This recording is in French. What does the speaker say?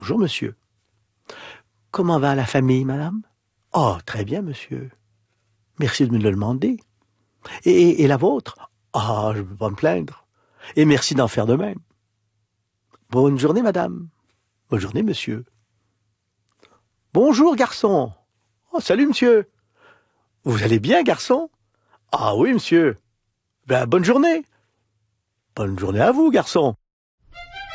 Bonjour, monsieur. Comment va la famille, madame? Oh, très bien, monsieur. Merci de me le demander. Et la vôtre? Ah, je ne peux pas me plaindre. Et merci d'en faire de même. Bonne journée, madame. Bonne journée, monsieur. Bonjour, garçon. Oh, salut, monsieur. Vous allez bien, garçon? Ah oui, monsieur. Ben, bonne journée. Bonne journée à vous, garçon.